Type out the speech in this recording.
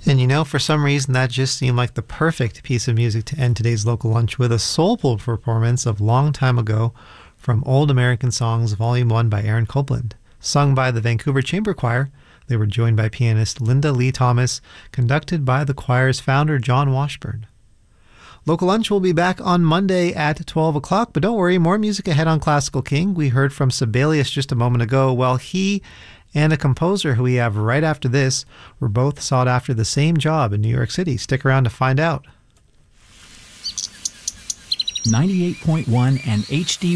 And for some reason, that just seemed like the perfect piece of music to end today's local lunch with, a soulful performance of Long Time Ago from Old American Songs, Volume 1 by Aaron Copland. Sung by the Vancouver Chamber Choir, they were joined by pianist Linda Lee Thomas, conducted by the choir's founder, John Washburn. Local Lunch will be back on Monday at 12 o'clock, but don't worry, more music ahead on Classical King. We heard from Sibelius just a moment ago. Well, he and a composer who we have right after this were both sought after the same job in New York City. Stick around to find out. 98.1 and HD